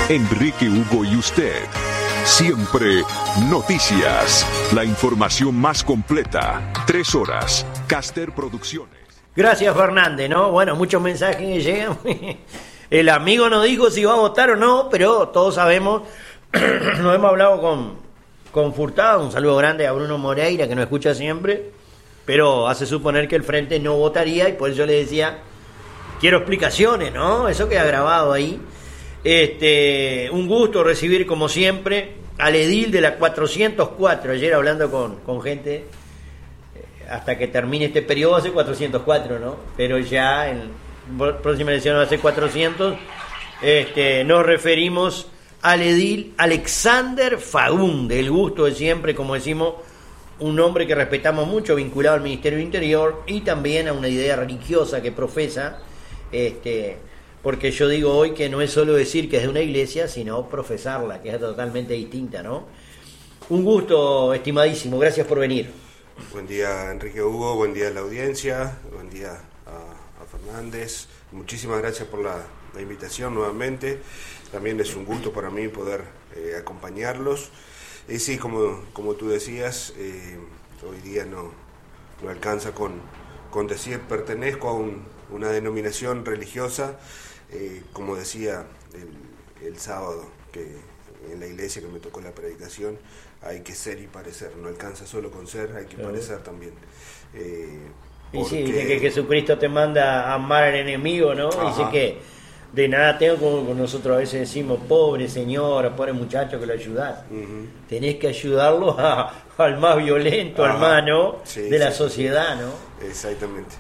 Enrique Hugo y usted. Siempre noticias. La información más completa. 3 horas. Caster Producciones. Gracias, Fernández, ¿no? Bueno, muchos mensajes que llegan. El amigo nos dijo si va a votar o no, pero todos sabemos, nos hemos hablado con Furtado, un saludo grande a Bruno Moreira, que nos escucha siempre, pero hace suponer que el Frente no votaría, y por eso yo le decía, quiero explicaciones, ¿no? Eso queda grabado ahí. Un gusto recibir, como siempre, al edil de la 404, ayer hablando con gente, hasta que termine este periodo hace 404, ¿no? Pero ya en próxima elección va a ser 400. Nos referimos al edil Alexander Fagunde, el gusto de siempre, como decimos, un hombre que respetamos mucho, vinculado al Ministerio del Interior y también a una idea religiosa que profesa, porque yo digo hoy que no es solo decir que es de una iglesia, sino profesarla, que es totalmente distinta, ¿no? Un gusto, estimadísimo, gracias por venir. Buen día, Enrique Hugo, buen día a la audiencia, buen día a Fernández, muchísimas gracias por la invitación nuevamente, también es un gusto para mí poder acompañarlos. Y sí, como tú decías, hoy día no alcanza con decir pertenezco a una denominación religiosa, como decía el sábado, que en la iglesia que me tocó la predicación, hay que ser y parecer, no alcanza solo con ser, hay que parecer también. Y sí, dice que Jesucristo te manda a amar al enemigo, ¿no? Ajá. Dice que de nada tengo, como nosotros a veces decimos, pobre señora, pobre muchacho que lo ayudás. Uh-huh. Tenés que ayudarlo al más violento, hermano, de la sociedad, ¿no? Exactamente.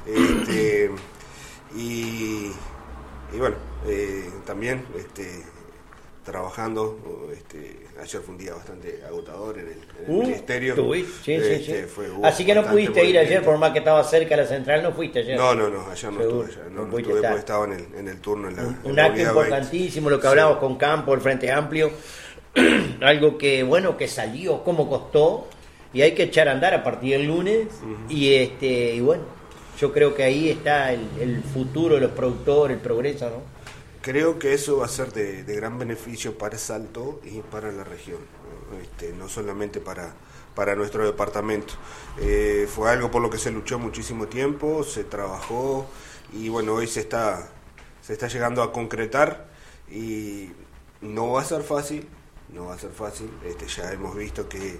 Y bueno, también trabajando, ayer fue un día bastante agotador en el ministerio. Sí. Así que no pudiste ir ayer, por más que estaba cerca de la central, no fuiste ayer. No, ayer no estuve, no estuve porque estaba en el turno un acto importantísimo, lo que hablábamos con Campo, el Frente Amplio, algo que, bueno, que salió, cómo costó, y hay que echar a andar a partir del lunes, uh-huh. Y bueno, yo creo que ahí está el futuro de los productores, el progreso, ¿no? Creo que eso va a ser de gran beneficio para Salto y para la región, no solamente para nuestro departamento. Fue algo por lo que se luchó muchísimo tiempo, se trabajó y bueno, hoy se está llegando a concretar y no va a ser fácil, ya hemos visto que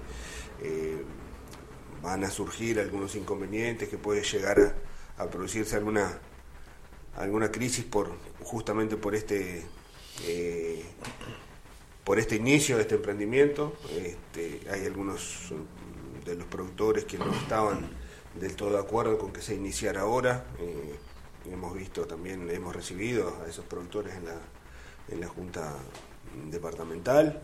van a surgir algunos inconvenientes, que puede llegar a producirse alguna crisis justamente por este inicio de este emprendimiento. Hay algunos de los productores que no estaban del todo de acuerdo con que se iniciara ahora. Hemos recibido a esos productores en la Junta Departamental,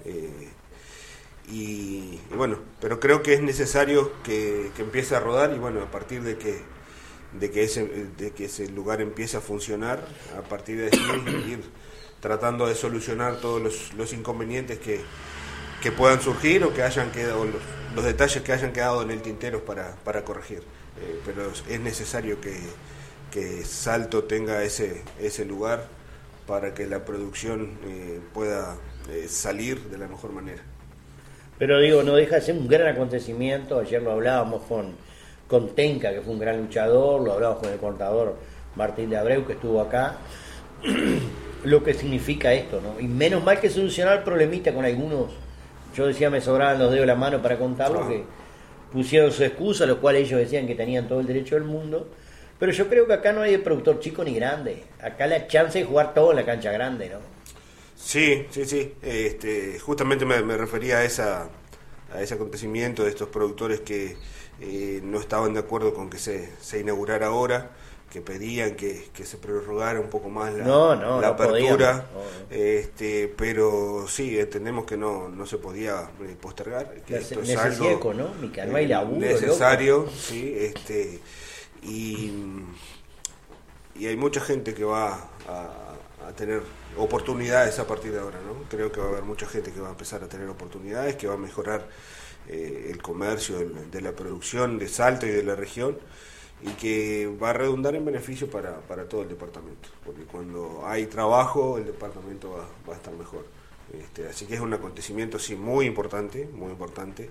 y bueno, pero creo que es necesario que empiece a rodar, y bueno, a partir de que ese lugar empiece a funcionar, a partir de ahí ir tratando de solucionar todos los inconvenientes que puedan surgir o que hayan quedado, los detalles que hayan quedado en el tintero para corregir. Pero es necesario que Salto tenga ese lugar para que la producción pueda salir de la mejor manera. Pero digo, no deja de ser un gran acontecimiento. Ayer lo hablábamos con Tenca, que fue un gran luchador, lo hablamos con el contador Martín de Abreu, que estuvo acá, lo que significa esto, ¿no? Y menos mal que solucionar el problemita con algunos, yo decía, me sobraban los dedos de la mano para contarlo, que pusieron su excusa, los cuales ellos decían que tenían todo el derecho del mundo, pero yo creo que acá no hay de productor chico ni grande, acá la chance de jugar todo en la cancha grande, ¿no? Sí, justamente me refería a ese acontecimiento de estos productores que no estaban de acuerdo con que se inaugurara ahora, que pedían que se prorrogara un poco más la apertura, pero sí, entendemos que no se podía postergar, que esto es algo económica, no hay laburo, necesario, loco. Sí, y hay mucha gente que va a tener oportunidades a partir de ahora, ¿no? Creo que va a haber mucha gente que va a empezar a tener oportunidades, que va a mejorar el comercio de la producción de Salto y de la región, y que va a redundar en beneficio para todo el departamento, porque cuando hay trabajo el departamento va a estar mejor. Así que es un acontecimiento sí muy importante, muy importante.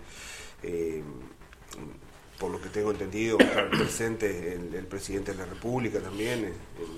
Por lo que tengo entendido, va a estar presente el presidente de la República también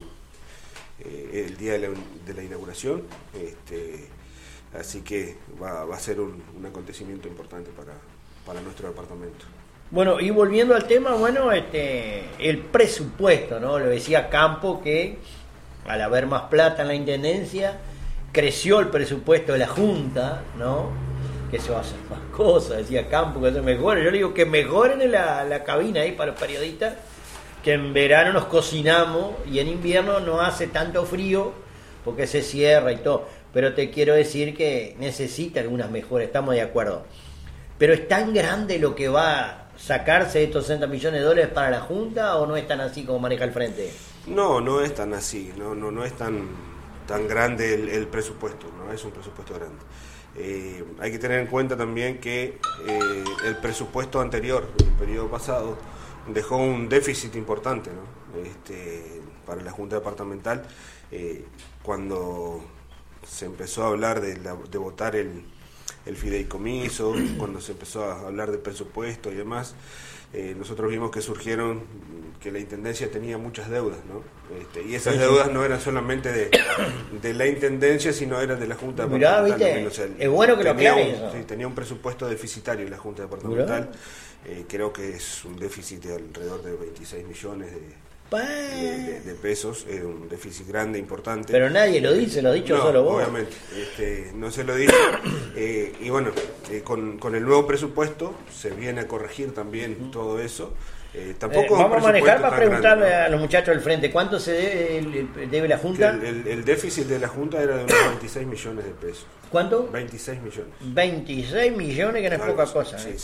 el día de la inauguración. Así que va a ser un acontecimiento importante para nuestro departamento. Bueno, y volviendo al tema, el presupuesto, ¿no? Lo decía Campo, que al haber más plata en la Intendencia, creció el presupuesto de la Junta, ¿no? Que se va a hacer más cosas, decía Campo, que se mejore. Yo le digo que mejoren la cabina ahí para los periodistas, que en verano nos cocinamos y en invierno no hace tanto frío porque se cierra y todo. Pero te quiero decir que necesita algunas mejoras, estamos de acuerdo. Pero ¿es tan grande lo que va a sacarse de estos 60 millones de dólares para la Junta o no es tan así como maneja el Frente? No es tan así, no es tan grande el presupuesto, no es un presupuesto grande. Hay que tener en cuenta también que el presupuesto anterior, el periodo pasado, dejó un déficit importante, ¿no? Para la Junta Departamental, cuando se empezó a hablar de votar el fideicomiso, cuando se empezó a hablar del presupuesto y demás, nosotros vimos que la Intendencia tenía muchas deudas, ¿no? Y esas deudas no eran solamente de la Intendencia, sino eran de la Junta Departamental. Mirá, ¿viste? O sea, es bueno que lo aclaren eso. Sí, tenía un presupuesto deficitario en la Junta Departamental. Creo que es un déficit de alrededor de 26 millones de pesos, un déficit grande, importante. Pero nadie lo dice, lo has dicho solo vos. Obviamente, no se lo dice. Y bueno, con el nuevo presupuesto se viene a corregir también todo eso. Tampoco vamos a manejar para preguntarle grande, ¿no? a los muchachos del Frente, ¿cuánto se debe la Junta? El déficit de la Junta era de unos 26 millones de pesos. ¿Cuánto? 26 millones. 26 millones, que no es poca cosa. Sí.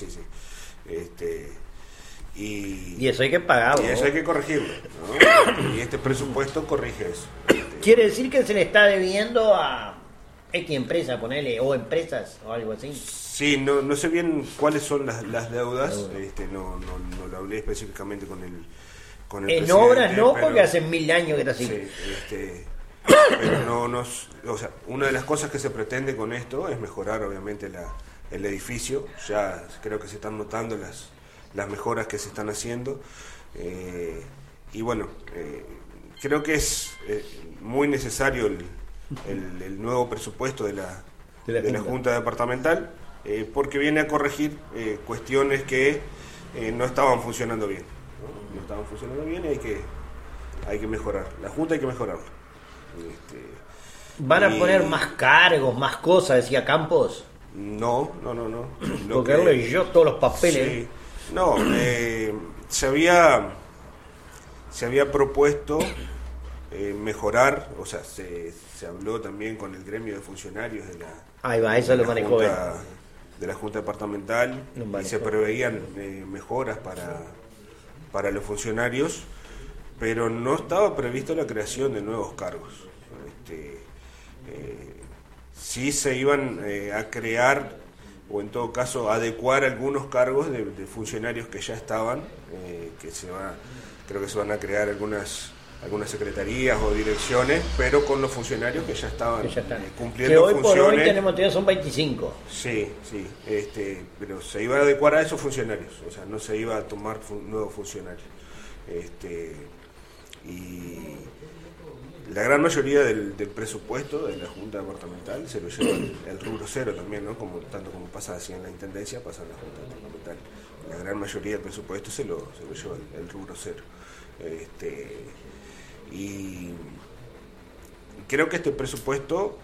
Y eso hay que pagarlo. Y eso hay que corregirlo, ¿no? Y este presupuesto corrige eso. Quiere decir que se le está debiendo a X empresa, ponele, o empresas, o algo así. Sí, no sé bien cuáles son las deudas. No lo hablé específicamente con el en obras no, pero, porque hace 1000 años que está así. Sí, pero o sea, una de las cosas que se pretende con esto es mejorar, obviamente, el edificio. Ya creo que se están notando las mejoras que se están haciendo, y bueno, creo que es muy necesario el nuevo presupuesto de la Junta Departamental, porque viene a corregir cuestiones que no estaban funcionando bien, no estaban funcionando bien, y hay que mejorar la Junta, hay que mejorarla. ¿Van a poner más cargos, más cosas, decía Campos? No. Porque él leyó todos los papeles. Sí. No, se había propuesto mejorar, o sea, se habló también con el gremio de funcionarios de la Junta Departamental, y se preveían mejoras para los funcionarios, pero no estaba previsto la creación de nuevos cargos. Sí se iban a crear, o en todo caso adecuar algunos cargos de funcionarios que ya estaban, creo que se van a crear algunas secretarías o direcciones, pero con los funcionarios que ya estaban cumpliendo que hoy funciones. Por hoy tenemos son 25. Sí, pero se iba a adecuar a esos funcionarios, o sea, no se iba a tomar nuevos funcionarios. Y la gran mayoría del presupuesto de la Junta Departamental se lo lleva el rubro cero también, ¿no? Tanto como pasa así en la Intendencia, pasa en la Junta Departamental. La gran mayoría del presupuesto se lo lleva el rubro cero. Y creo que este presupuesto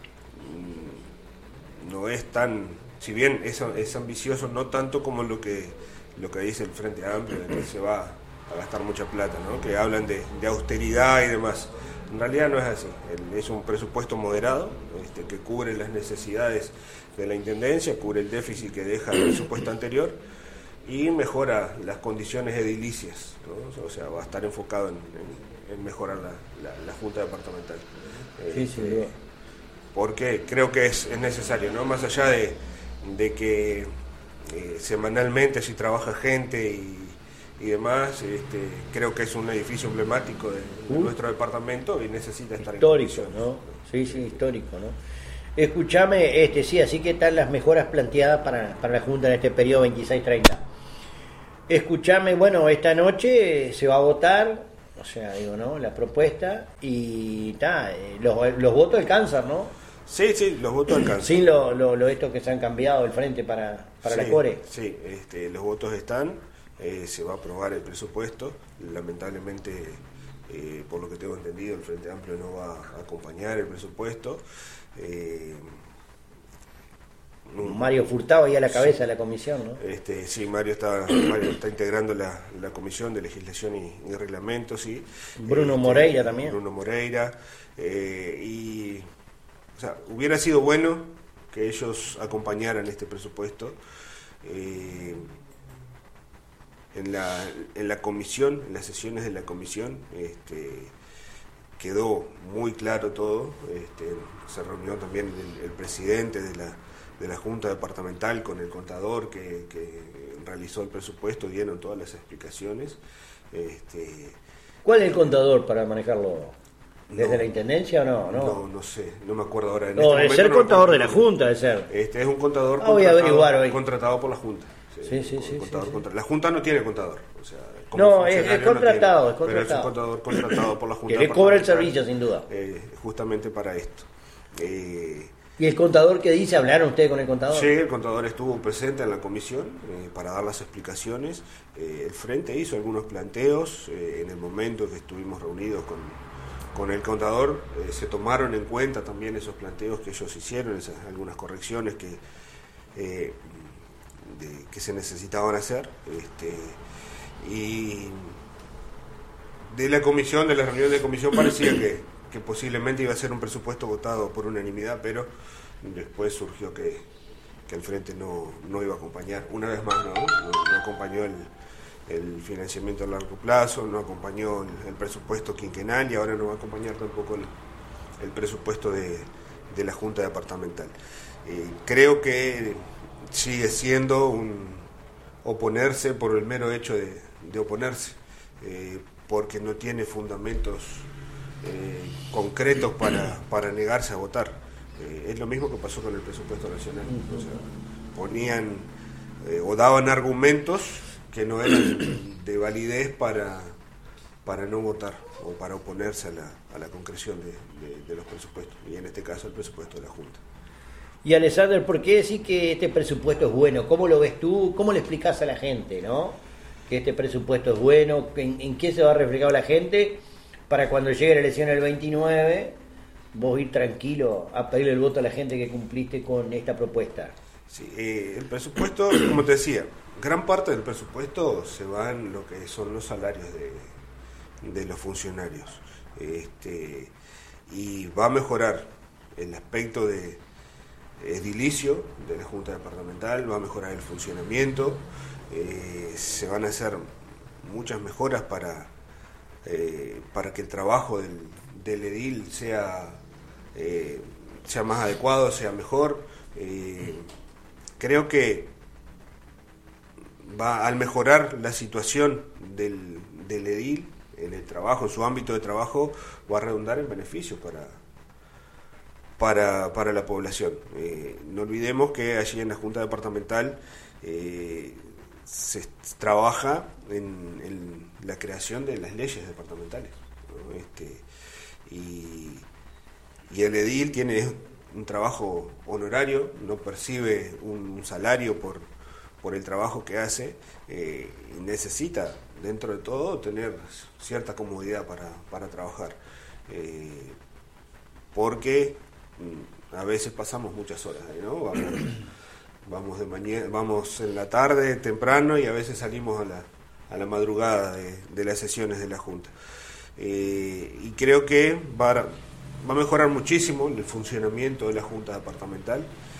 no es tan, si bien es ambicioso, no tanto como lo que dice el Frente Amplio, de que se va a gastar mucha plata, ¿no? Que hablan de austeridad y demás. En realidad no es así, es un presupuesto moderado, que cubre las necesidades de la Intendencia, cubre el déficit que deja el presupuesto anterior y mejora las condiciones edilicias, ¿no? O sea, va a estar enfocado en mejorar la Junta Departamental. Sí. Porque creo que es necesario, ¿no? Más allá de que semanalmente si trabaja gente y demás, creo que es un edificio emblemático de nuestro departamento y necesita estar histórico, ¿no? Sí, histórico, ¿no? Escuchame, sí, así que están las mejoras planteadas para la Junta en este periodo 26-30. Escuchame, bueno, esta noche se va a votar, o sea, digo, ¿no? La propuesta y está, los votos alcanzan, ¿no? Sí, los votos alcanzan. Sin estos que se han cambiado el frente para la Core. Sí, los votos están, se va a aprobar el presupuesto, lamentablemente, por lo que tengo entendido, el Frente Amplio no va a acompañar el presupuesto. Mario Furtado ahí a la cabeza de la comisión, ¿no? Sí, Mario está integrando la Comisión de Legislación y Reglamentos, sí. Bruno Moreira también. Bruno Moreira. O sea, hubiera sido bueno que ellos acompañaran este presupuesto. En la comisión, en las sesiones de la comisión, quedó muy claro todo. Se reunió también el presidente de la Junta Departamental con el contador que realizó el presupuesto, dieron todas las explicaciones. ¿Cuál es el contador para manejarlo? ¿Desde la Intendencia o no? No sé, no me acuerdo ahora. Debe ser contador de la Junta, debe ser. Es un contador contratado por la Junta. Sí. La Junta no tiene contador. O sea, es contratado, no tiene, pero es un contador contratado por la Junta. Que le cobra el servicio, sin duda. Justamente para esto. ¿Y el contador qué dice? ¿Hablaron ustedes con el contador? Sí, el contador estuvo presente en la comisión para dar las explicaciones. El Frente hizo algunos planteos en el momento que estuvimos reunidos con el contador. Se tomaron en cuenta también esos planteos que ellos hicieron, algunas correcciones que se necesitaban hacer. Y de la comisión, de la reunión de comisión, parecía que posiblemente iba a ser un presupuesto votado por unanimidad, pero después surgió que el Frente no iba a acompañar. Una vez más no acompañó el financiamiento a largo plazo, no acompañó el presupuesto quinquenal y ahora no va a acompañar tampoco el presupuesto de la Junta Departamental. Creo que sigue siendo un oponerse por el mero hecho de oponerse, porque no tiene fundamentos concretos para negarse a votar. Es lo mismo que pasó con el presupuesto nacional. O sea, ponían o daban argumentos que no eran de validez para no votar o para oponerse a la concreción de los presupuestos, y en este caso el presupuesto de la Junta. Y Alexander, ¿por qué decís que este presupuesto es bueno? ¿Cómo lo ves tú? ¿Cómo le explicás a la gente, no? Que este presupuesto es bueno, ¿en qué se va a reflejar la gente para cuando llegue la elección el 29 vos ir tranquilo a pedirle el voto a la gente que cumpliste con esta propuesta? Sí, el presupuesto, como te decía, gran parte del presupuesto se va en lo que son los salarios de los funcionarios, y va a mejorar el aspecto de edilicio de la Junta Departamental, va a mejorar el funcionamiento, se van a hacer muchas mejoras para que el trabajo del edil sea más adecuado, sea mejor. Creo que al mejorar la situación del edil en el trabajo, en su ámbito de trabajo, va a redundar en beneficios para la población. No olvidemos que allí en la Junta Departamental se trabaja en la creación de las leyes departamentales, ¿no? Y el edil tiene un trabajo honorario, no percibe un salario por el trabajo que hace, y necesita, dentro de todo, tener cierta comodidad para trabajar, porque a veces pasamos muchas horas ahí, ¿no? Vamos de mañana, vamos en la tarde temprano y a veces salimos a la madrugada de las sesiones de la Junta. Y creo que va a mejorar muchísimo el funcionamiento de la Junta Departamental.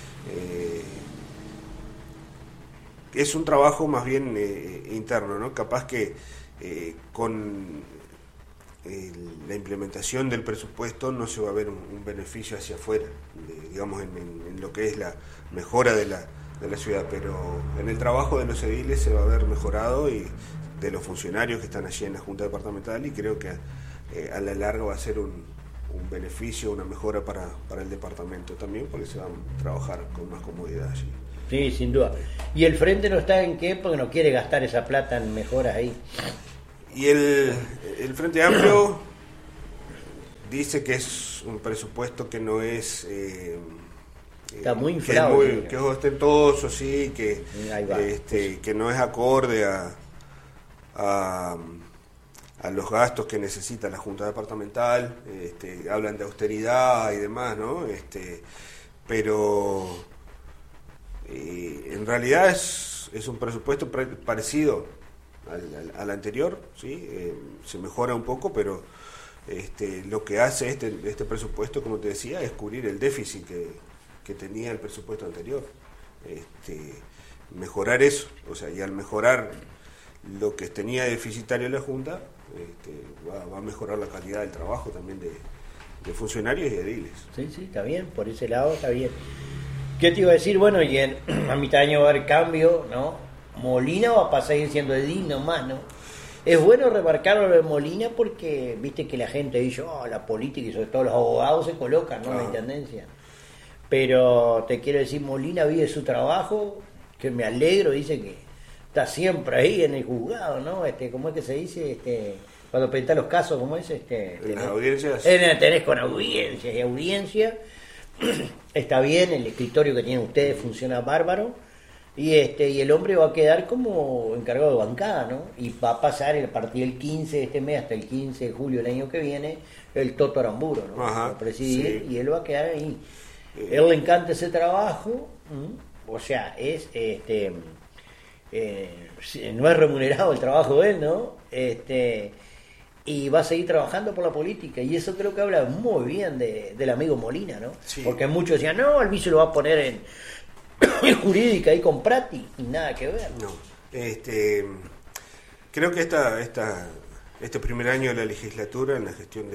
Es un trabajo más bien interno, ¿no? Capaz que con la implementación del presupuesto no se va a ver un beneficio hacia afuera, digamos en lo que es la mejora de la ciudad, pero en el trabajo de los ediles se va a ver mejorado, y de los funcionarios que están allí en la Junta Departamental, y creo que a la larga va a ser un un beneficio, una mejora para el departamento también, porque se va a trabajar con más comodidad allí. Sí, sin duda. ¿Y el Frente no está en qué? Porque no quiere gastar esa plata en mejoras ahí. Y el Frente Amplio dice que es un presupuesto que no es... está muy inflado. Que es ostentoso, sí, que no es acorde a los gastos que necesita la Junta Departamental. Hablan de austeridad y demás, ¿no? Pero en realidad es un presupuesto parecido al anterior, ¿sí? Se mejora un poco, pero lo que hace este presupuesto, como te decía, es cubrir el déficit que tenía el presupuesto anterior. Mejorar eso, o sea, y al mejorar lo que tenía deficitario la Junta, va a mejorar la calidad del trabajo también de funcionarios y ediles. Sí, está bien, por ese lado está bien. ¿Qué te iba a decir? Bueno, y a mitad de año va a haber cambio, ¿no? Molina va a seguir siendo edil nomás, ¿no? Es bueno remarcarlo de Molina porque viste que la gente dice, la política y sobre todo los abogados se colocan, ¿no? En la intendencia. Pero te quiero decir, Molina vive su trabajo, que me alegro, dice que está siempre ahí en el juzgado, ¿no? ¿Cómo es que se dice? Cuando presentás los casos, ¿cómo es? En las audiencias. Tenés con audiencias y audiencia. Está bien, el escritorio que tienen ustedes funciona bárbaro. Y el hombre va a quedar como encargado de bancada, ¿no? Y va a pasar a partir del 15 de este mes hasta el 15 de julio del año que viene el Toto Aramburo, ¿no? Va a presidir, sí. Y él va a quedar ahí. Él le encanta ese trabajo, o sea, no es remunerado el trabajo de él, ¿no? Y va a seguir trabajando por la política, y eso creo que habla muy bien del amigo Molina, ¿no? Sí. Porque muchos decían, no, el vicio lo va a poner en jurídica ahí con Prati, y nada que ver. No, creo que este primer año de la legislatura, en la gestión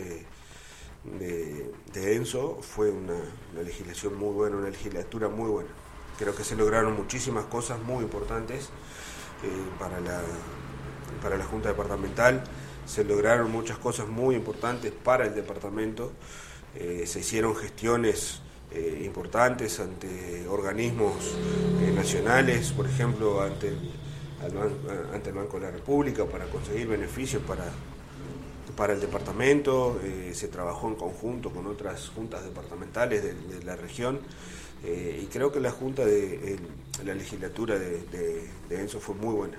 de Enzo, fue una legislación muy buena, una legislatura muy buena. Creo que se lograron muchísimas cosas muy importantes para la Junta Departamental, se lograron muchas cosas muy importantes para el departamento, se hicieron gestiones importantes ante organismos nacionales, por ejemplo, ante el Banco de la República, para conseguir beneficios para el departamento. Se trabajó en conjunto con otras juntas departamentales de la región, y creo que la junta la legislatura de Enzo fue muy buena.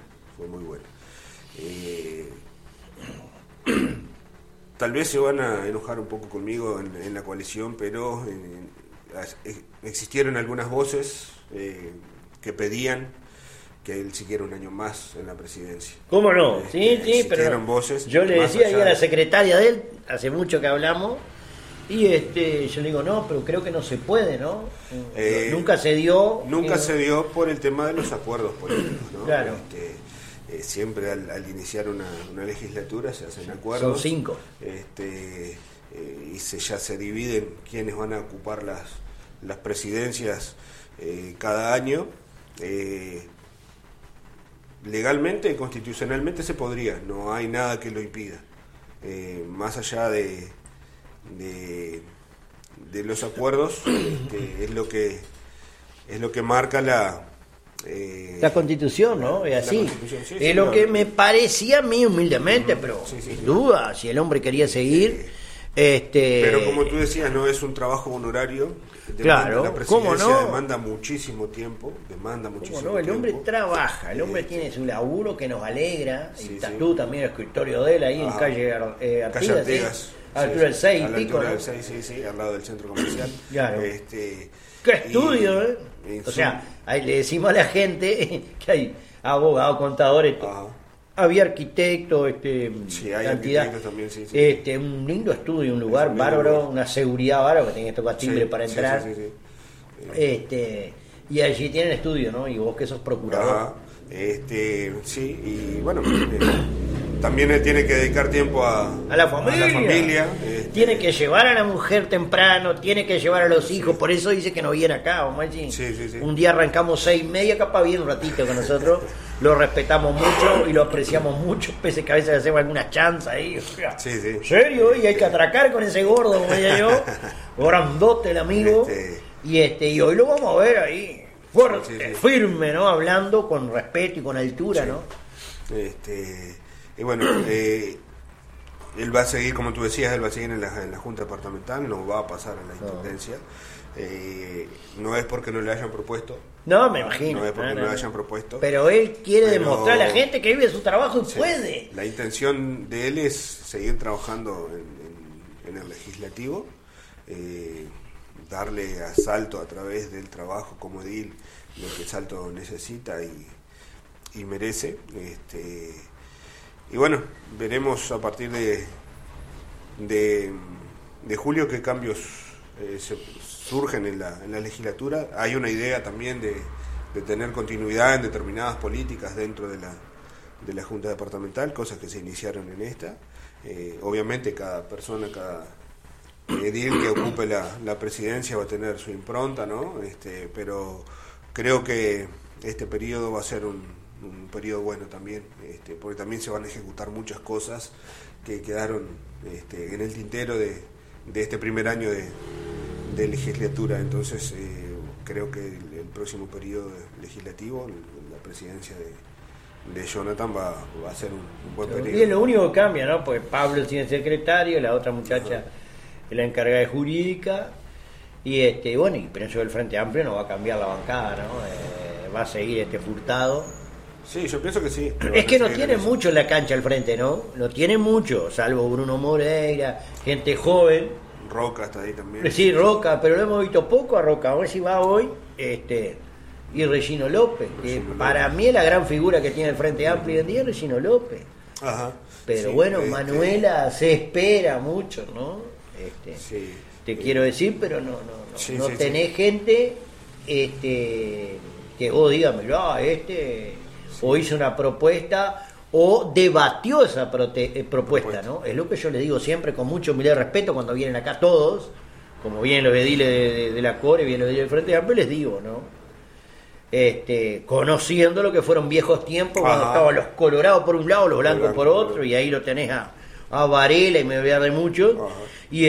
Tal vez se van a enojar un poco conmigo en la coalición, pero existieron algunas voces que pedían que él siguiera un año más en la presidencia. ¿Cómo no? Sí, pero voces, yo le decía ahí a la secretaria de él, hace mucho que hablamos, y yo le digo, no, pero creo que no se puede, ¿no? Nunca se dio. Nunca se dio por el tema de los acuerdos políticos, ¿no? Claro. Siempre al iniciar una legislatura se hacen acuerdos. Son 5. Y ya se dividen quiénes van a ocupar las presidencias cada año. Legalmente y constitucionalmente se podría, no hay nada que lo impida. Más allá de los acuerdos, es lo que marca la Constitución, ¿no? Es así. Sí, es lo que me parecía a mí humildemente, pero sin duda, si el hombre quería seguir... Pero como tú decías, no es un trabajo honorario. Claro, la presidencia ¿cómo no? demanda muchísimo tiempo. El hombre trabaja, el hombre tiene su laburo que nos alegra. Y estás tú también el escritorio de él ahí en calle Artigas. A la altura del 6 y pico. Sí, al lado del centro comercial. Claro. ¿Qué estudio, O sea, ahí le decimos a la gente que hay abogados, contadores. Había arquitectos, hay arquitectos también, un lindo estudio, un lugar bárbaro, una seguridad bárbara, que tenía que tocar timbre para entrar. Y allí tienen estudio, ¿no? Y vos que sos procurador. Y bueno, también él tiene que dedicar tiempo a la familia. Tiene que llevar a la mujer temprano, tiene que llevar a los hijos, por eso dice que no viene acá, Omachi. Sí. Un día arrancamos 6:30, capaz viene un ratito con nosotros, lo respetamos mucho y lo apreciamos mucho, pese que a veces le hacemos alguna chanza ahí. Sí. ¿En serio? Y hay que atracar con ese gordo, como decía yo, grandote el amigo. Y hoy lo vamos a ver ahí, fuerte, firme, ¿no? Hablando con respeto y con altura, ¿no? Y bueno, él va a seguir, como tú decías, él va a seguir en la Junta Departamental, no va a pasar a la Intendencia. No es porque no le hayan propuesto. No, me imagino. No es porque no le hayan propuesto. Pero él quiere demostrar a la gente que vive su trabajo y puede. La intención de él es seguir trabajando en el legislativo, darle a Salto a través del trabajo como edil lo que Salto necesita y merece. Y bueno, veremos a partir de julio qué cambios surgen en la legislatura. Hay una idea también de tener continuidad en determinadas políticas dentro de la Junta Departamental, cosas que se iniciaron en esta. Obviamente cada persona, cada edil que ocupe la presidencia va a tener su impronta, ¿no? Pero creo que este periodo va a ser un periodo bueno también, porque también se van a ejecutar muchas cosas que quedaron en el tintero de este primer año de legislatura. Entonces creo que el próximo periodo legislativo, la presidencia de Jonathan va a ser un buen periodo. Y es lo único que cambia, ¿no? Porque Pablo sigue secretario, la otra muchacha es la encargada de jurídica, y bueno, y pienso que el Frente Amplio no va a cambiar la bancada, ¿no? Va a seguir Furtado. Sí, yo pienso que sí. Es que no tiene mucho en la cancha el Frente, ¿no? No tiene mucho, salvo Bruno Moreira, gente joven. Roca está ahí también. Sí, Roca, pero lo hemos visto poco a Roca. A ver si va hoy. Y Regino López, que para mí es la gran figura que tiene el Frente Amplio hoy en día, es Regino López. Ajá. Pero sí, bueno, Manuela se espera mucho, ¿no? Te quiero decir, pero no tenés gente que vos digas, o hizo una propuesta o debatió esa propuesta, ¿no? Es lo que yo le digo siempre con mucho humildad y respeto cuando vienen acá todos, como vienen los ediles de la CORE, vienen los ediles del Frente Amplio, les digo, ¿no? Conociendo lo que fueron viejos tiempos, cuando estaban los colorados por un lado, los blancos por otro, y ahí lo tenés a Varela, y me voy a dar de muchos, y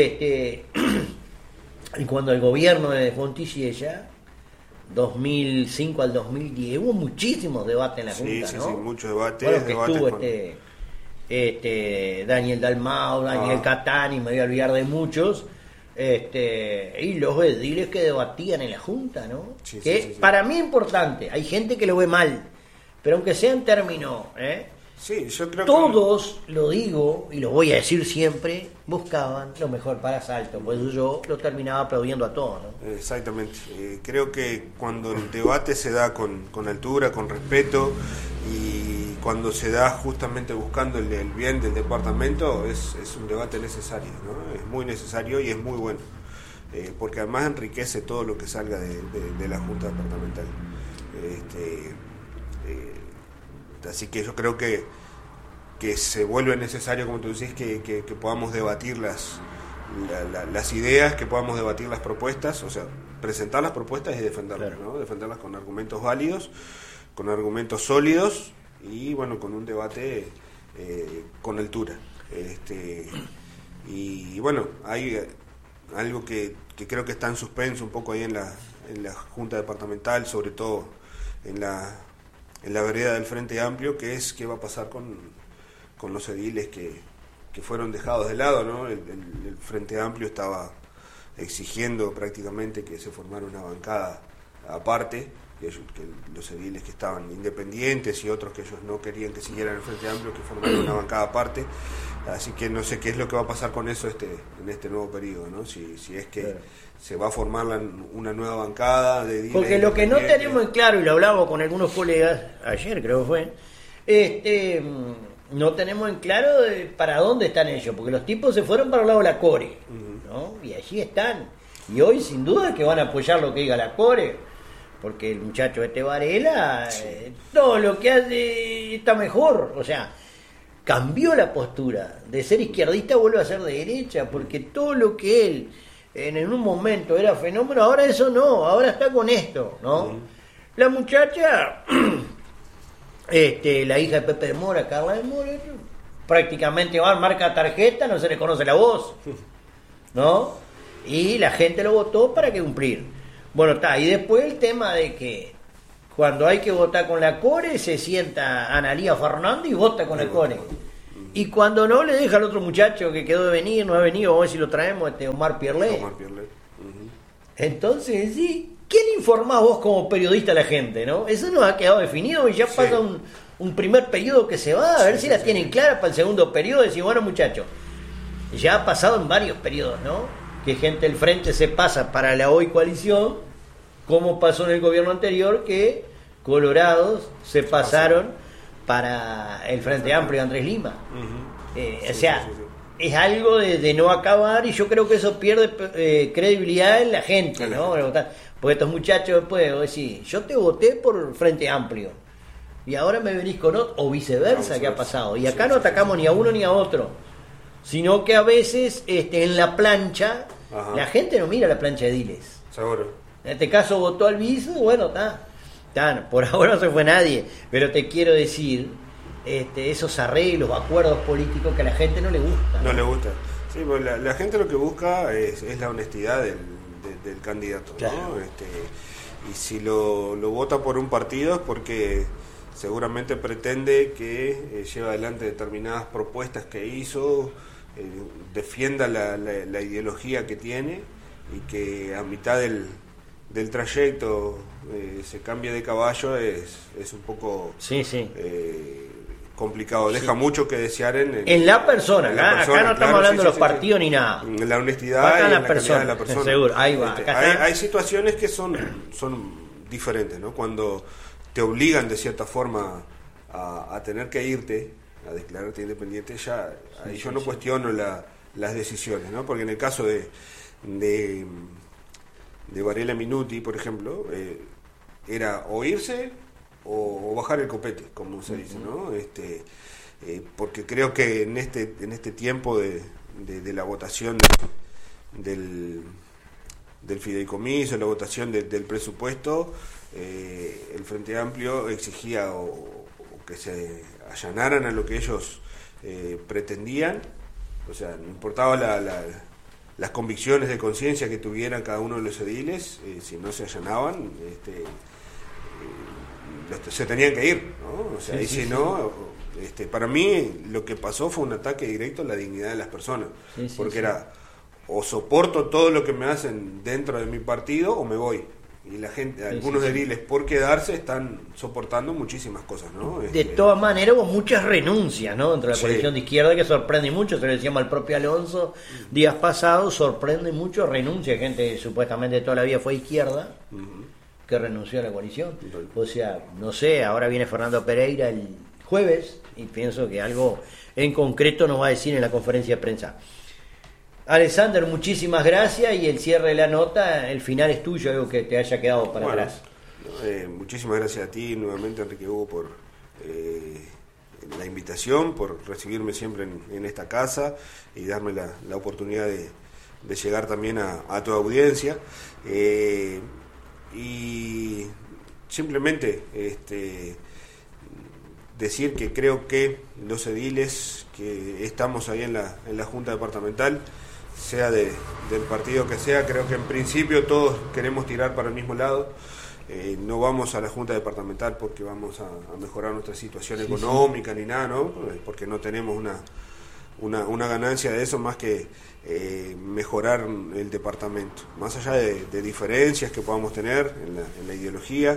y cuando el gobierno de Fontisiella 2005 al 2010 hubo muchísimos debates en la Junta, ¿no? Sí, muchos debates. Bueno, que estuvo Daniel Dalmau, Daniel Catani, me voy a olvidar de muchos, y los ediles que debatían en la Junta, ¿no? Para mí es importante, hay gente que lo ve mal, pero aunque sea en términos, sí, yo creo todos, lo digo y lo voy a decir siempre, buscaban lo mejor para Salto, por eso yo lo terminaba aplaudiendo a todos, ¿no? Exactamente, creo que cuando el debate se da con altura, con respeto, y cuando se da justamente buscando el bien del departamento, es un debate necesario, ¿no? Es muy necesario y es muy bueno, porque además enriquece todo lo que salga de la Junta Departamental. Así que yo creo que se vuelve necesario, como tú decís, que podamos debatir las ideas, que podamos debatir las propuestas, o sea, presentar las propuestas y defenderlas, claro, ¿no? Defenderlas con argumentos válidos, con argumentos sólidos y, bueno, con un debate con altura. Y bueno, hay algo que creo que está en suspenso un poco ahí en la Junta Departamental, sobre todo en la vereda del Frente Amplio, que es qué va a pasar con los ediles que fueron dejados de lado, ¿no? El Frente Amplio estaba exigiendo prácticamente que se formara una bancada aparte, que los ediles que estaban independientes y otros que ellos no querían que siguieran el Frente Amplio, que formaran una bancada aparte. Así que no sé qué es lo que va a pasar con eso en este nuevo periodo, ¿no? Si es que se va a formar una nueva bancada de ediles. Porque lo que no tenemos en claro, y lo hablamos con algunos colegas ayer, creo que fue, no tenemos en claro para dónde están ellos, porque los tipos se fueron para el lado de la CORE, ¿no? Y allí están. Y hoy sin duda que van a apoyar lo que diga la CORE, porque el muchacho Varela, todo lo que hace está mejor. O sea, cambió la postura. De ser izquierdista vuelve a ser de derecha, porque todo lo que él en un momento era fenómeno, ahora eso no, ahora está con esto, ¿no? La muchacha, la hija de Pepe de Mora, Carla de Mora, prácticamente va, marca tarjeta, no se le conoce la voz, ¿no? Y la gente lo votó para que cumplir. Bueno, está, y después el tema de que cuando hay que votar con la Core, se sienta Analía Fernández y vota con la Core. Y cuando no, le deja al otro muchacho que quedó de venir, no ha venido, vamos a ver si lo traemos, Omar Pierlet. Entonces, sí, ¿quién informás vos como periodista a la gente, no? Eso nos ha quedado definido y ya pasa un primer periodo que se va, a ver si la tienen clara para el segundo periodo. Decir, bueno, muchachos, ya ha pasado en varios periodos, ¿no? Que gente del frente se pasa para la hoy coalición, como pasó en el gobierno anterior, que colorados se pasaron para el Frente Amplio de Andrés Lima. Es algo de no acabar, y yo creo que eso pierde credibilidad en la gente, ¿no? Porque estos muchachos después, vos decís, yo te voté por Frente Amplio y ahora me venís con otro, o viceversa, ¿qué ha pasado? Y acá no atacamos ni a uno ni a otro, sino que a veces en la plancha, la gente no mira la plancha de Diles. Seguro. En este caso votó al vice, bueno, está, por ahora no se fue nadie, pero te quiero decir, esos arreglos, acuerdos políticos que a la gente no le gusta. No le gusta. Sí, pues la gente lo que busca es la honestidad del candidato, claro, ¿no? Y si lo vota por un partido es porque seguramente pretende que lleve adelante determinadas propuestas que hizo, defienda la ideología que tiene, y que a mitad del trayecto se cambie de caballo es un poco complicado. Deja mucho que desear en la persona. Acá no estamos hablando de los partidos ni nada. En la honestidad y en la calidad de la persona. Seguro, ahí va. Hay situaciones que son diferentes, ¿no? Cuando te obligan de cierta forma a tener que irte, a declararte independiente, ahí yo no cuestiono las decisiones, ¿no? Porque en el caso de Varela Minuti, por ejemplo, era o irse o bajar el copete, como se dice, ¿no? Porque creo que en este tiempo de la votación del fideicomiso, la votación del presupuesto, el Frente Amplio exigía o que se allanaran a lo que ellos pretendían, o sea, no importaba las convicciones de conciencia que tuvieran cada uno de los ediles, si no se allanaban, se tenían que ir, ¿no? O sea, no, para mí lo que pasó fue un ataque directo a la dignidad de las personas, porque era o soporto todo lo que me hacen dentro de mi partido o me voy. Y la gente, algunos ediles por quedarse están soportando muchísimas cosas, ¿no? De todas maneras hubo muchas renuncias, ¿no? Dentro de la coalición de izquierda, que sorprende mucho, se lo decíamos al propio Alonso días pasados, sorprende mucho renuncia, gente supuestamente toda la vida fue izquierda, que renunció a la coalición. O sea, no sé, ahora viene Fernando Pereira el jueves y pienso que algo en concreto nos va a decir en la conferencia de prensa. Alexander, muchísimas gracias, y el cierre de la nota, el final es tuyo, algo que te haya quedado para atrás. Muchísimas gracias a ti nuevamente, Enrique Hugo, por la invitación, por recibirme siempre en esta casa y darme la oportunidad de llegar también a tu audiencia. Y simplemente decir que creo que los ediles que estamos ahí en la Junta Departamental, sea del partido que sea, creo que en principio todos queremos tirar para el mismo lado. No vamos a la Junta Departamental porque vamos a mejorar nuestra situación económica ni nada, ¿no? Porque no tenemos una ganancia de eso más que mejorar el departamento. Más allá de diferencias que podamos tener en la ideología,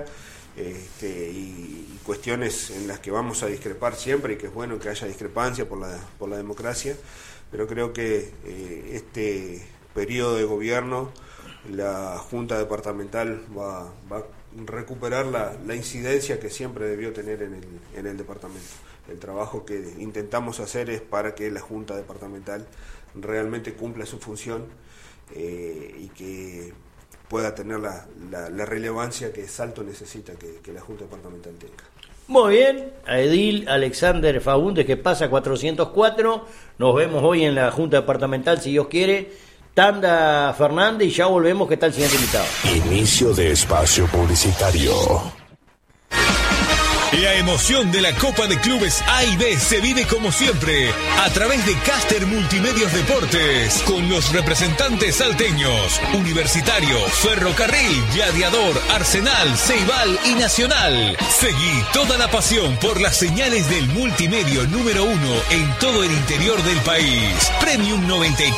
y cuestiones en las que vamos a discrepar siempre, y que es bueno que haya discrepancia por la democracia, pero creo que este periodo de gobierno la Junta Departamental va a recuperar la incidencia que siempre debió tener en el departamento. El trabajo que intentamos hacer es para que la Junta Departamental realmente cumpla su función, y que pueda tener la relevancia que Salto necesita que la Junta Departamental tenga. Muy bien, a Edil Alexander Faúndez, que pasa 404. Nos vemos hoy en la Junta Departamental, si Dios quiere. Tanda Fernández y ya volvemos, que está el siguiente invitado. Inicio de espacio publicitario. La emoción de la Copa de Clubes A y B se vive como siempre a través de Caster Multimedios Deportes, con los representantes salteños: Universitario, Ferrocarril, Gladiador, Arsenal, Ceibal y Nacional. Seguí toda la pasión por las señales del multimedio número 1 en todo el interior del país. Premium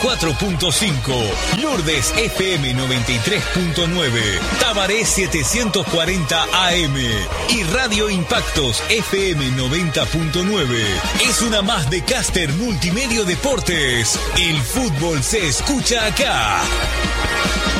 94.5, Lourdes FM 93.9, Tabaré 740 AM y Radio Impactos FM 90.9. Es una más de Caster Multimedio Deportes. El fútbol se escucha acá.